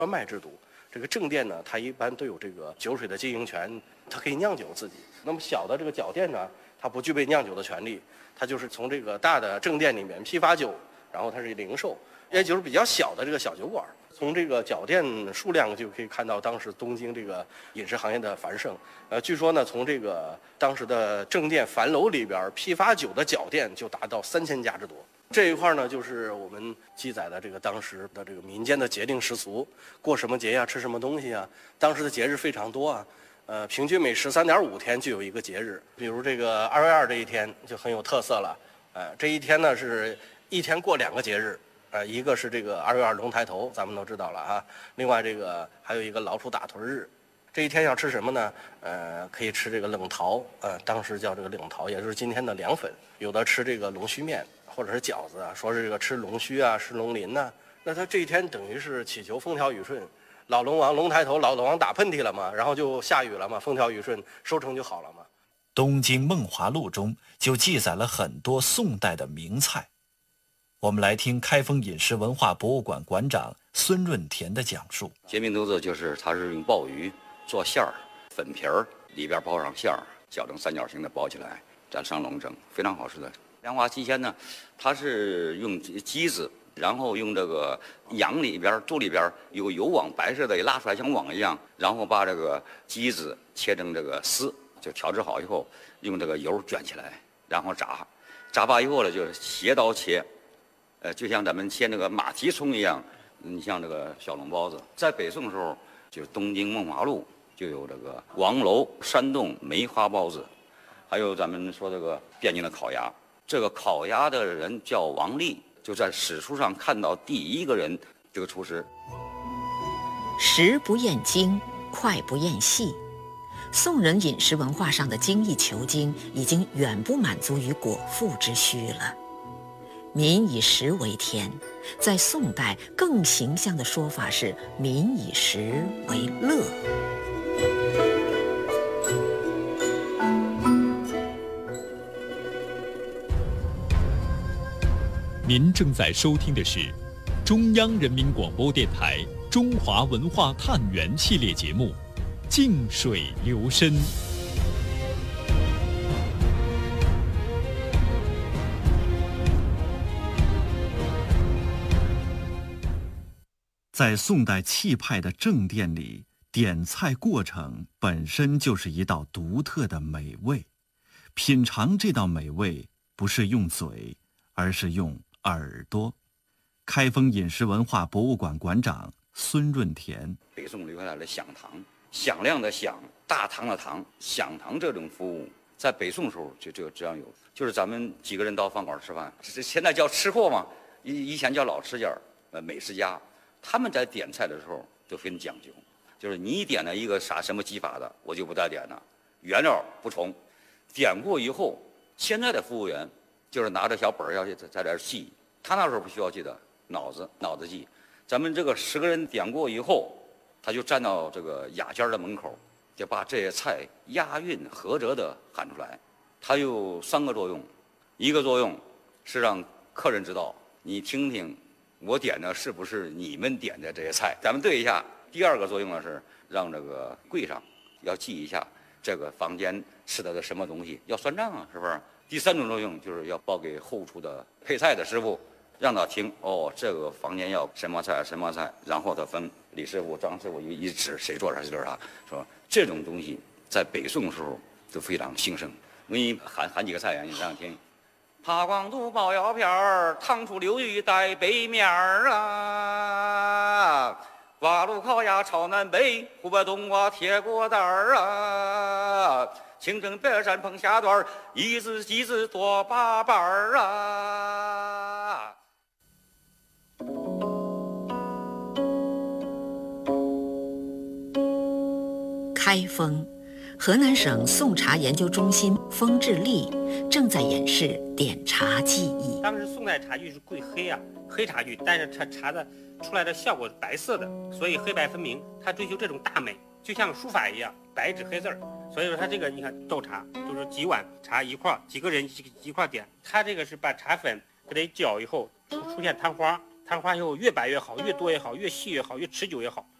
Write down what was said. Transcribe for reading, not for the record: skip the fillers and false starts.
专卖制度。这个正店呢，它一般都有这个酒水的经营权，它可以酿酒自己。那么小的这个小店呢，它不具备酿酒的权利，它就是从这个大的正店里面批发酒，然后它是零售，也就是比较小的这个小酒馆。从这个脚店数量就可以看到当时东京这个饮食行业的繁盛。据说呢，从这个当时的正店樊楼里边批发酒的脚店就达到3000家之多。这一块呢，就是我们记载的这个当时的这个民间的节令习俗，过什么节呀，吃什么东西啊。当时的节日非常多啊，平均每13.5天就有一个节日。比如这个2月2这一天就很有特色了，这一天呢是一天过2个节日。一个是这个2月2龙抬头，咱们都知道了啊。另外这个还有一个老鼠打盹日，这一天要吃什么呢？可以吃这个冷桃，当时叫这个冷桃，也就是今天的凉粉。有的吃这个龙须面或者是饺子啊，说是这个吃龙须啊，吃龙鳞呐。那他这一天等于是祈求风调雨顺，老龙王龙抬头，老龙王打喷嚏了嘛，然后就下雨了嘛，风调雨顺，收成就好了嘛。 东京梦华录中就记载了很多宋代的名菜。我们来听开封饮食文化博物馆馆长孙润田的讲述。 煎饼肚子就是它是用鲍鱼做馅儿，粉皮儿里边包上馅儿，搅成三角形的包起来，蘸上龙蒸，非常好吃的。凉滑鸡鲜呢，它是用鸡子，然后用这个羊里边肚里边有油网，白色的也拉出来像网一样，然后把这个鸡子切成这个丝，就调制好以后，用这个油卷起来，然后炸，炸罢以后呢，就是斜刀切。就像咱们切那个马蹄葱一样，你像这个小笼包子，在北宋的时候，就东京梦华录就有这个王楼山洞梅花包子，还有咱们说这个汴京的烤鸭。这个烤鸭的人叫王立，就在史书上看到第一个人，这个厨师。 食不厌精，脍不厌细。宋人饮食文化上的精益求精，已经远不满足于果腹之需了。民以食为天，在宋代更形象的说法是民以食为乐。 您正在收听的是中央人民广播电台中华文化探源系列节目《静水流深》。 在宋代气派的正殿里，点菜过程本身就是一道独特的美味。品尝这道美味，不是用嘴，而是用耳朵。开封饮食文化博物馆馆长孙润田。 北宋留下来的响堂，响亮的响，大堂的堂，响堂这种服务，在北宋时候就这样有。就是咱们几个人到饭馆吃饭，现在叫吃货嘛，以前叫老吃家，美食家。他们在点菜的时候都很讲究，就是你点了一个什么技法的，我就不再点了，原料不重。点过以后，现在的服务员就是拿着小本儿要在这记，他那时候不需要记的，脑子记。咱们这个10个人点过以后，他就站到这个雅间的门口，就把这些菜押韵合辙的喊出来。它有3个作用，一个作用是让客人知道，你听听我点的是不是你们点的这些菜，咱们对一下。第2个作用呢是让这个柜上要记一下这个房间吃的什么东西，要算账啊，是不是？第3种作用就是要报给后厨的配菜的师傅，让他听哦，这个房间要什么菜什么菜，然后他分李师傅、张师傅一指谁做啥谁做啥，说这种东西在北宋的时候就非常兴盛。我给你喊几个菜啊，你让听。爬光肚包腰片儿，糖醋溜鱼带背面儿啊，挂炉烤鸭炒南北，湖北冬瓜铁锅蛋儿啊，清蒸白鳝碰虾段儿，一只鸡子多八瓣儿啊。 开封，河南省宋茶研究中心封志立正在演示点茶技艺。 当时宋代茶具是贵黑啊，黑茶具，但是茶的出来的效果是白色的，所以黑白分明。他追求这种大美，就像书法一样，白纸黑字儿。所以说他这个你看斗茶，就是几碗茶一块，几个人一块点。他这个是把茶粉给它搅以后出现汤花， 它发酵后越白越好，越多越好，越细越好，越持久越好。